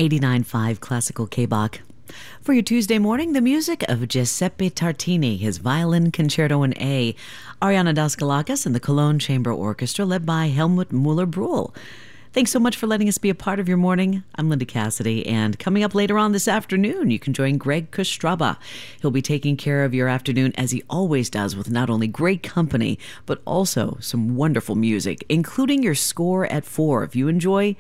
89.5 Classical K-Bach. For your Tuesday morning, the music of Giuseppe Tartini, his violin concerto in A, Ariana Daskalakis and the Cologne Chamber Orchestra, led by Helmut Muller-Brühl. Thanks so much for letting us be a part of your morning. I'm Linda Cassidy, and coming up later on this afternoon, you can join Greg Kostraba. He'll be taking care of your afternoon, as he always does, with not only great company, but also some wonderful music, including your score at 4. If you enjoy